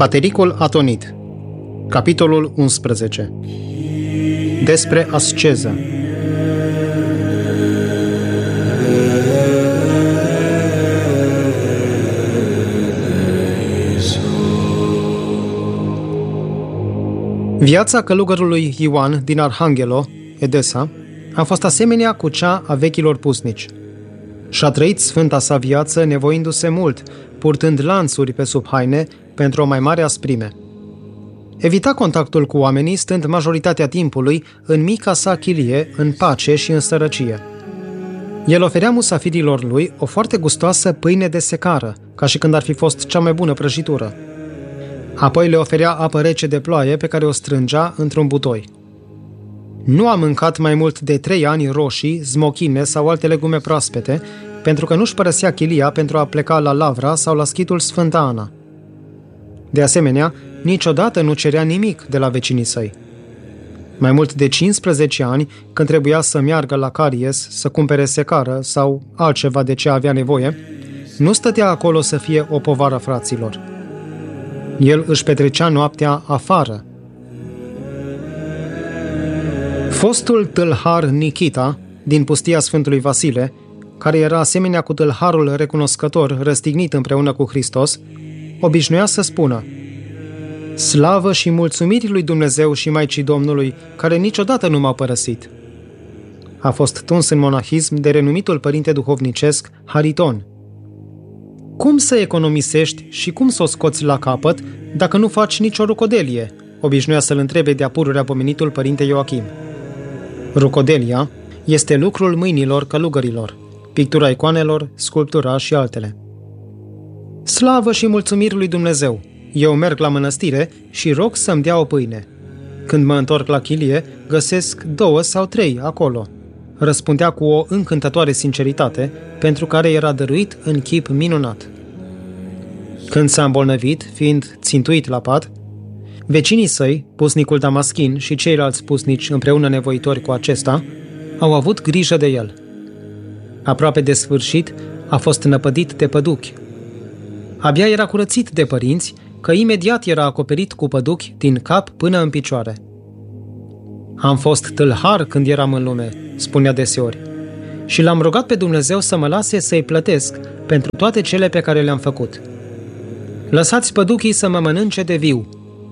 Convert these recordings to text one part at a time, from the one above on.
Patericul atonit. Capitolul 11. Despre asceză. Viața călugărului Ioan din Arhangelo, Edesa, a fost asemenea cu cea a vechilor pusnici. Și-a trăit sfânta sa viață nevoindu-se mult, purtând lanțuri pe sub haine pentru o mai mare asprime. Evita contactul cu oamenii, stând majoritatea timpului în mica sa chilie, în pace și în sărăcie. El oferea musafirilor lui o foarte gustoasă pâine de secară, ca și când ar fi fost cea mai bună prăjitură. Apoi le oferea apă rece de ploaie pe care o strângea într-un butoi. Nu a mâncat mai mult de 3 ani roșii, zmochine sau alte legume proaspete, pentru că nu-și părăsea chilia pentru a pleca la Lavra sau la schitul Sfânta Ana. De asemenea, niciodată nu cerea nimic de la vecinii săi. Mai mult de 15 ani, când trebuia să meargă la Caries să cumpere secară sau altceva de ce avea nevoie, nu stătea acolo să fie o povară fraților. El își petrecea noaptea afară. Fostul tâlhar Nikita, din pustia Sfântului Vasile, care era asemenea cu tâlharul recunoscător răstignit împreună cu Hristos, obișnuia să spună: slavă și mulțumiri lui Dumnezeu și Maicii Domnului, care niciodată nu m-au părăsit. A fost tuns în monahism de renumitul părinte duhovnicesc Hariton. Cum să economisești și cum să o scoți la capăt dacă nu faci nicio rucodelie? Obișnuia să-l întrebe de-a pururea pomenitul părinte Ioachim. Rucodelia este lucrul mâinilor călugărilor, pictura icoanelor, sculptura și altele. Slavă și mulțumiri lui Dumnezeu! Eu merg la mănăstire și rog să-mi dea o pâine. Când mă întorc la chilie, găsesc 2 sau 3 acolo. Răspundea cu o încântătoare sinceritate, pentru care era dăruit în chip minunat. Când s-a îmbolnăvit, fiind țintuit la pat, vecinii săi, pusnicul Damaschin și ceilalți pusnici împreună nevoitori cu acesta, au avut grijă de el. Aproape de sfârșit, a fost năpădit de păduchi. Abia era curățit de părinți, că imediat era acoperit cu păduchi din cap până în picioare. Am fost tâlhar când eram în lume, spunea deseori, și l-am rugat pe Dumnezeu să mă lase să-i plătesc pentru toate cele pe care le-am făcut. Lăsați păduchii să mă mănânce de viu.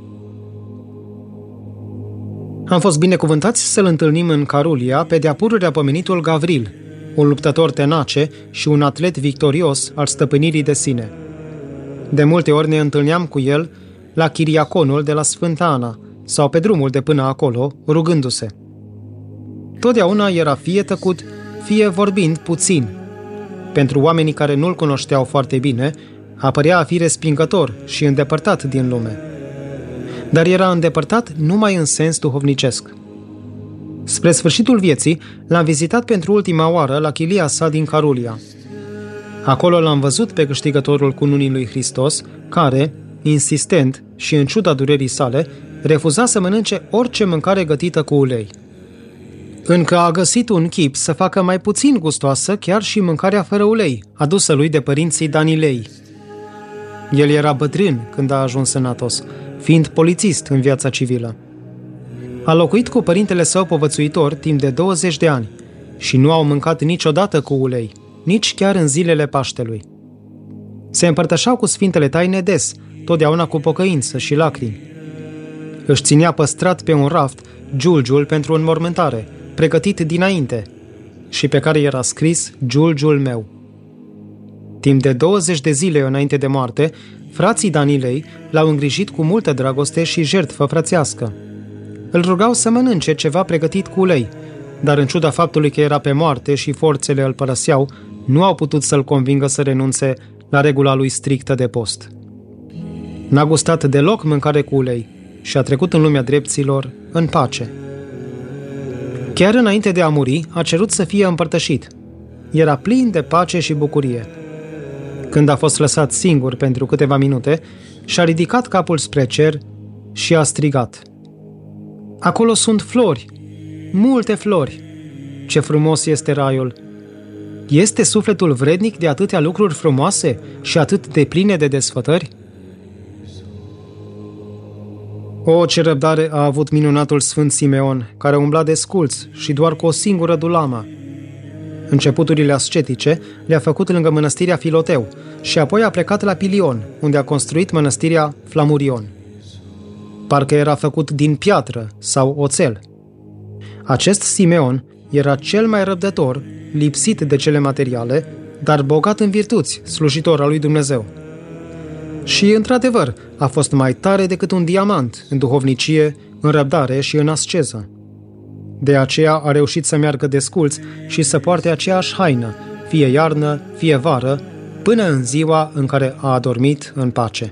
Am fost binecuvântați să-l întâlnim în Carulia pe de-a pururea pomenitul Gavril, un luptător tenace și un atlet victorios al stăpânirii de sine. De multe ori ne întâlneam cu el la Chiriaconul de la Sfânta Ana sau pe drumul de până acolo, rugându-se. Totdeauna era fie tăcut, fie vorbind puțin. Pentru oamenii care nu-l cunoșteau foarte bine, apărea a fi respingător și îndepărtat din lume. Dar era îndepărtat numai în sens duhovnicesc. Spre sfârșitul vieții, l-am vizitat pentru ultima oară la chilia sa din Carulia. Acolo l-am văzut pe câștigătorul cununii lui Hristos, care, insistent și în ciuda durerii sale, refuza să mănânce orice mâncare gătită cu ulei. Încă a găsit un chip să facă mai puțin gustoasă chiar și mâncarea fără ulei, adusă lui de părinții Danilei. El era bătrân când a ajuns în Athos, fiind polițist în viața civilă. A locuit cu părintele său povățuitor timp de 20 de ani și nu au mâncat niciodată cu ulei, nici chiar în zilele Paștelui. Se împărtășeau cu Sfintele Taine des, totdeauna cu pocăință și lacrimi. Își ținea păstrat pe un raft giulgiul pentru înmormântare, pregătit dinainte, și pe care era scris giulgiul meu. Timp de 20 de zile înainte de moarte, frații Danilei l-au îngrijit cu multă dragoste și jertfă frățească. Îl rugau să mănânce ceva pregătit cu ulei, dar în ciuda faptului că era pe moarte și forțele îl părăseau, nu au putut să-l convingă să renunțe la regula lui strictă de post. N-a gustat deloc mâncare cu ulei și a trecut în lumea drepților în pace. Chiar înainte de a muri, a cerut să fie împărtășit. Era plin de pace și bucurie. Când a fost lăsat singur pentru câteva minute, și-a ridicat capul spre cer și a strigat: acolo sunt flori, multe flori! Ce frumos este raiul! Este sufletul vrednic de atâtea lucruri frumoase și atât de pline de desfătări? O, ce răbdare a avut minunatul Sfânt Simeon, care umbla desculț și doar cu o singură dulamă. Începuturile ascetice le-a făcut lângă mănăstirea Filoteu și apoi a plecat la Pilion, unde a construit mănăstirea Flamurion. Parcă era făcut din piatră sau oțel. Acest Simeon era cel mai răbdător, lipsit de cele materiale, dar bogat în virtuți, slujitor al lui Dumnezeu. Și, într-adevăr, a fost mai tare decât un diamant în duhovnicie, în răbdare și în asceză. De aceea a reușit să meargă desculț și să poarte aceeași haină, fie iarnă, fie vară, până în ziua în care a adormit în pace.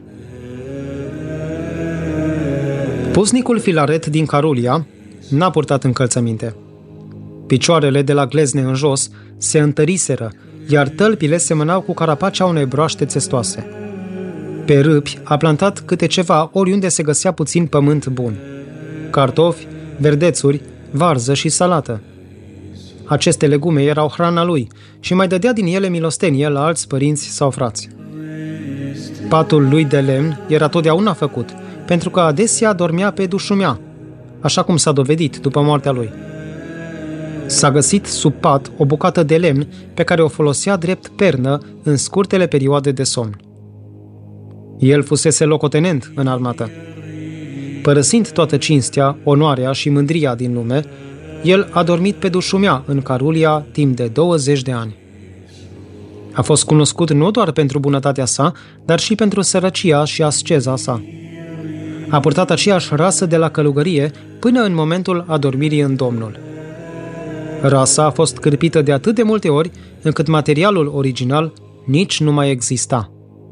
Pusnicul Filaret din Carulia n-a purtat încălțăminte. Picioarele de la glezne în jos se întăriseră, iar tălpile semănau cu carapacea unei broaște țestoase. Pe râpi a plantat câte ceva oriunde se găsea puțin pământ bun. Cartofi, verdețuri, varză și salată. Aceste legume erau hrana lui și mai dădea din ele milostenie la alți părinți sau frați. Patul lui de lemn era totdeauna făcut, pentru că adesea dormea pe dușumea, așa cum s-a dovedit după moartea lui. S-a găsit sub pat o bucată de lemn pe care o folosea drept pernă în scurtele perioade de somn. El fusese locotenent în armată. Părăsind toată cinstea, onoarea și mândria din lume, el a dormit pe dușumea în Carulia timp de 20 de ani. A fost cunoscut nu doar pentru bunătatea sa, dar și pentru sărăcia și asceza sa. A purtat aceeași rasă de la călugărie până în momentul adormirii în Domnul. Rasa a fost cârpită de atât de multe ori, încât materialul original nici nu mai exista.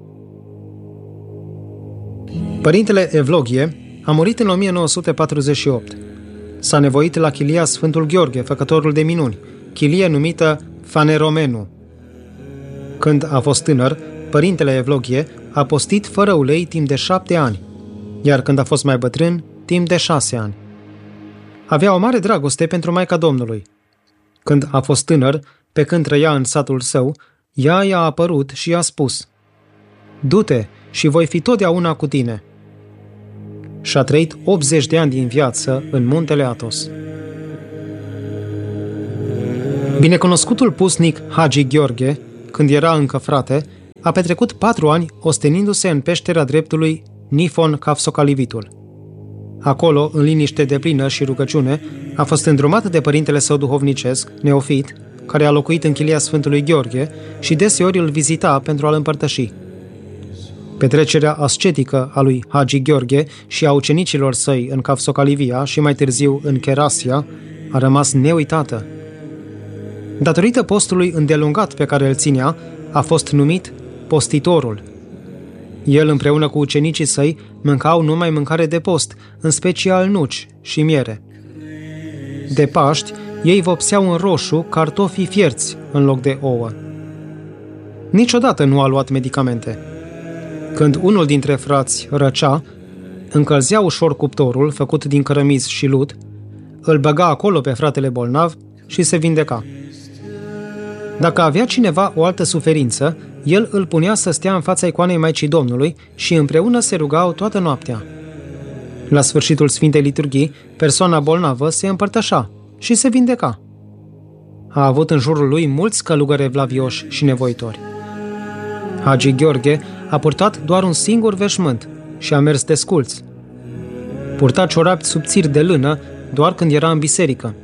Părintele Evlogie a murit în 1948. S-a nevoit la chilia Sfântul Gheorghe, făcătorul de minuni, chilie numită Faneromenu. Când a fost tânăr, părintele Evlogie a postit fără ulei timp de 7 ani, iar când a fost mai bătrân, timp de 6 ani. Avea o mare dragoste pentru Maica Domnului. Când a fost tânăr, pe când trăia în satul său, ea i-a apărut și i-a spus: „Du-te și voi fi totdeauna cu tine." Și-a trăit 80 de ani din viață în muntele Athos. Binecunoscutul pusnic Hagi Gheorghe, când era încă frate, a petrecut 4 ani ostenindu-se în peștera dreptului Nifon Cafsocalivitul. Acolo, în liniște deplină și rugăciune, a fost îndrumat de părintele său duhovnicesc, Neofit, care a locuit în chilia Sfântului Gheorghe și deseori îl vizita pentru a-l împărtăși. Petrecerea ascetică a lui Hagi Gheorghe și a ucenicilor săi în Cafsocalivia și mai târziu în Cherasia a rămas neuitată. Datorită postului îndelungat pe care îl ținea, a fost numit postitorul. El împreună cu ucenicii săi mâncau numai mâncare de post, în special nuci și miere. De Paști, ei vopseau în roșu cartofii fierți în loc de ouă. Niciodată nu a luat medicamente. Când unul dintre frați răcea, încălzea ușor cuptorul făcut din cărămizi și lut, îl băga acolo pe fratele bolnav și se vindeca. Dacă avea cineva o altă suferință, el îl punea să stea în fața icoanei Maicii Domnului și împreună se rugau toată noaptea. La sfârșitul Sfintei Liturghii, persoana bolnavă se împărtășea și se vindeca. A avut în jurul lui mulți călugări evlavioși și nevoitori. Hagi Gheorghe a purtat doar un singur veșmânt și a mers desculț. Purta ciorapi subțiri de lână doar când era în biserică.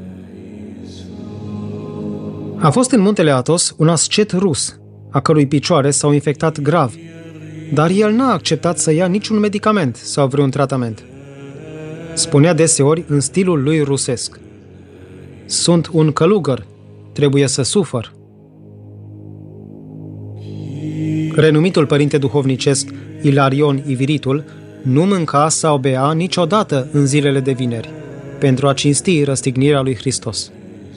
A fost în muntele Athos un ascet rus, a cărui picioare s-au infectat grav, dar el n-a acceptat să ia niciun medicament sau vreun tratament. Spunea deseori în stilul lui rusesc: „Sunt un călugăr, trebuie să sufăr." Renumitul părinte duhovnicesc Ilarion Iviritul nu mânca sau bea niciodată în zilele de vineri, pentru a cinsti răstignirea lui Hristos.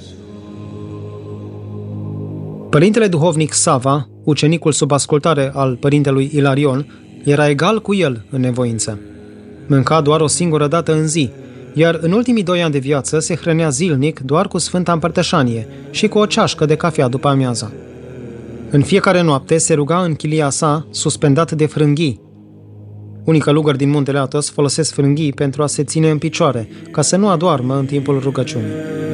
Părintele duhovnic Sava, ucenicul sub ascultare al părintelui Ilarion, era egal cu el în nevoință. Mânca doar o singură dată în zi, iar în ultimii 2 ani de viață se hrănea zilnic doar cu Sfânta Împărtășanie și cu o ceașcă de cafea după amiaza. În fiecare noapte se ruga în chilia sa, suspendat de frânghii. Unii călugări din muntele Athos folosesc frânghii pentru a se ține în picioare, ca să nu adoarmă în timpul rugăciunii.